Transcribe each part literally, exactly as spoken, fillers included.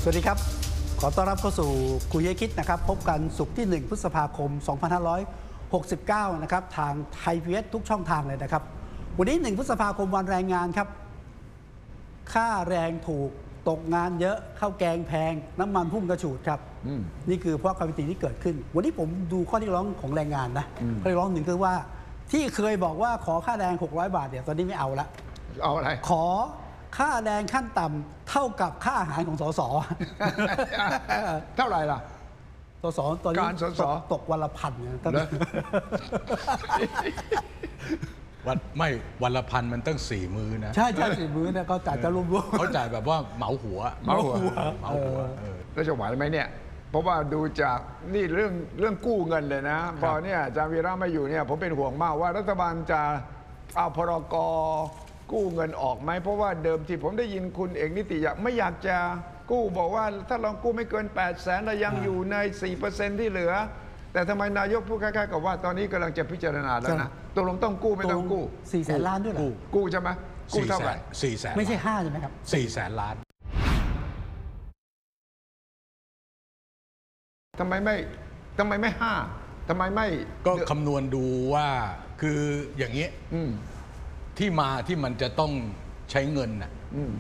วัสดีครับขอต้อนรับเข้าสู่คุยให้คิดนะครับพบกันศุกร์ที่หนึ่งพฤษภาคมสองพันห้าร้อยหกสิบเก้านะครับทางไทย พี บี เอส ทุกช่องทางเลยนะครับวันนี้หนึ่งพฤษภาคมวันแรงงานครับค่าแรงถูกตกงานเยอะข้าวแกงแพงน้ำมันพุ่งกระฉูดครับนี่คือเพราะความผิดที่เกิดขึ้นวันนี้ผมดูข้อเรียกร้องของแรงงานนะข้อเรียกร้องหนึ่งคือว่าที่เคยบอกว่าขอค่าแรงหกร้อยบาทเนี่ยตอนนี้ไม่เอาละเอาอะไรขอค่าแรงขั้นต่ำเท่ากับค่าอาหารของสสเท่าไหร่ล่ะสสตอนนี้การสสตกวันละพันเนี่ยวันไม่วันละพันมันตั้งสี่มื้อนะใช่ใช่สี่มื้อเนี่ยเขาจ่ายจะรวมๆเขาจ่ายแบบว่าเหมาหัวเหมาหัวเหมาหัวแล้วจะไหวไหมเนี่ยเพราะว่าดูจากนี่เรื่องเรื่องกู้เงินเลยนะพอเนี่ยอาจารย์วีระไม่อยู่เนี่ยผมเป็นห่วงมากว่ารัฐบาลจะเอาพรกกู้เงินออกไหมเพราะว่าเดิมที่ผมได้ยินคุณเอกนิติอยากไม่อยากจะกู้บอกว่าถ้าเรากู้ไม่เกินแปดแสนเรายังอยู่ใน สี่เปอร์เซ็นต์ ที่เหลือแต่ทำไมนายกพูดคล้ายๆกับว่าตอนนี้กำลังจะพิจารณาแล้วนะตกลงต้องกู้ไม่ต้องกู้สี่แสนล้านด้วยเหรอกู้ใช่ไหมกู้เท่าไหร่สี่แสนไม่ใช่ห้าใช่ไหมครับสี่แสนล้านทำไมไม่ทำไมไม่ห้าทำไมไม่ก็คำนวณดูว่าคืออย่างนี้ที่มาที่มันจะต้องใช้เงินน่ะ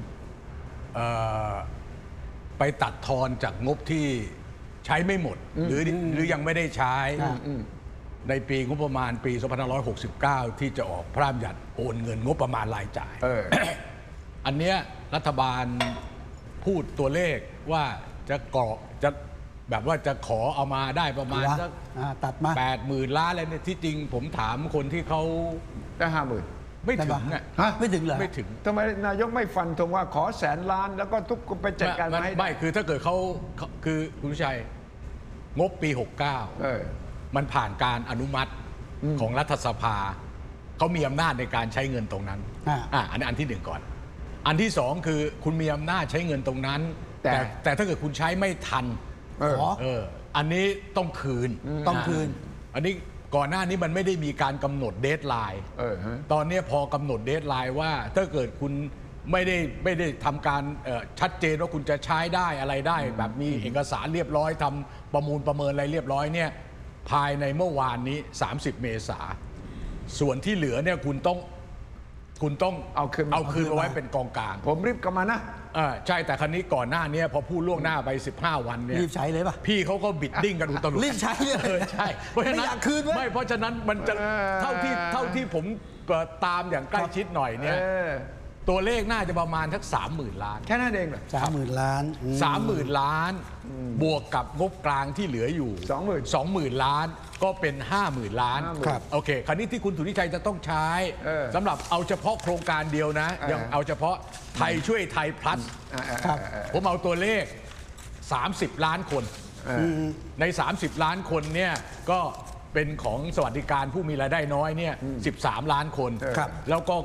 ไปตัดทอนจากงบที่ใช้ไม่หมดหรือหรือยังไม่ได้ใช้ในปีงบประมาณปีสองพันห้าร้อยหกสิบเก้าที่จะออกพระราชบัญญัติโอนเงินงบประมาณรายจ่าย อันเนี้ยรัฐบาลพูดตัวเลขว่าจะกรอกจะแบบว่าจะขอเอามาได้ประมาณสักตัดมาแปดหมื่นล้านอะไรเนี่ยที่จริงผมถามคนที่เขาได้ห้าหมื่นไม่ถึงอ่ะไม่ถึงเหรอไม่ถึงทำไมนายกไม่ฟันธงว่าขอแสนล้านแล้วก็ทุกคนไปจัดการให้ไม่คือถ้าเกิดเขาคือคุณชัยงบปีหกสิบเก้ามันผ่านการอนุมัติของรัฐสภาเขามีอำนาจในการใช้เงินตรงนั้นอ่าอันนี้อันที่หนึ่งก่อนอันที่สองคือคุณมีอำนาจใช้เงินตรงนั้นแต่แต่ถ้าเกิดคุณใช้ไม่ทันเอออันนี้ต้องคืนต้องคืนอันนี้ก่อนหน้านี้มันไม่ได้มีการกำหนดเดดไลน์ตอนนี้พอกำหนดเดดไลน์ว่าถ้าเกิดคุณไม่ได้ไม่ได้ทำการชัดเจนว่าคุณจะใช้ได้อะไรได้แบบมีเอกสารเรียบร้อยทำประมูลประเมินอะไรเรียบร้อยเนี่ยภายในเมื่อวานนี้สามสิบเมษาส่วนที่เหลือเนี่ยคุณต้องคุณต้องเอาคืนเอาคืนเอาไว้เป็นกองกลางผมรีบกลับมานะอ่าใช่แต่ครั้นี้ก่อนหน้านี้พอพูดล่วงหน้าไปสิบห้าวันเนี่ยรีบใช้เลยป่ะพี่เขาก็บิดดิ้งกันอุตลุดรีบใช้เลยใช่เพราะฉะนั้นไม่เพราะฉะนั้นมันจะเท่าที่เท่าที่ผมตามอย่างใกล้ชิดหน่อยเนี่ยตัวเลขน่าจะประมาณทักสามหมื่นล้านแค่นั้นเองเหรอสามหมื่นล้านสามหมื่นล้านบวกกับงบกลางที่เหลืออยู่สองหมื่นสองหมื่นล้านก็เป็นห้าหมื่นล้านครับโอเคคราวนี้ที่คุณสุทธิชัยจะต้องใช้สำหรับเอาเฉพาะโครงการเดียวนะยังเอาเฉพาะไทยช่วยไทย plus ผมเอาตัวเลขสามสิบล้านคนในสามสิบล้านคนเนี่ยก็เป็นของสวัสดิการผู้มีรายได้น้อยเนี่ยสิบสามล้านคนแล้วก็